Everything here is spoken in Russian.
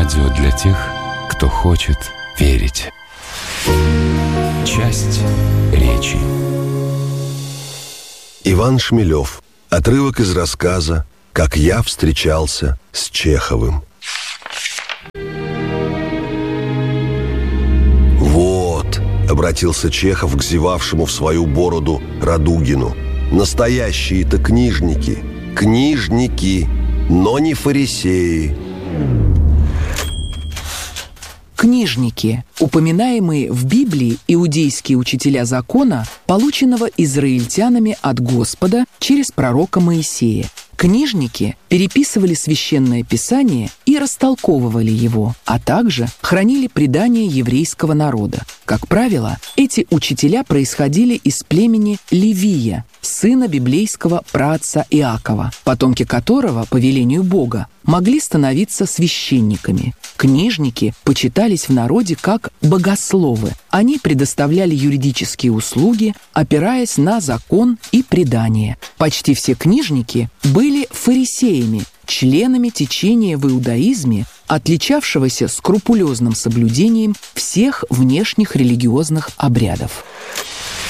Радио для тех, кто хочет верить. Часть речи. Иван Шмелев. Отрывок из рассказа «Как я встречался с Чеховым». «Вот», — обратился Чехов к зевавшему в свою бороду Радугину, «настоящие-то книжники. Книжники, но не фарисеи». Книжники, упоминаемые в Библии иудейские учителя закона, полученного израильтянами от Господа через пророка Моисея. Книжники переписывали Священное Писание и растолковывали его, а также хранили предания еврейского народа. Как правило, эти учителя происходили из племени Левия, сына библейского праотца Иакова, потомки которого, по велению Бога, могли становиться священниками. Книжники почитались в народе как богословы. Они предоставляли юридические услуги, опираясь на закон и предание. Почти все книжники были фарисеями, членами течения в иудаизме, отличавшегося скрупулезным соблюдением всех внешних религиозных обрядов.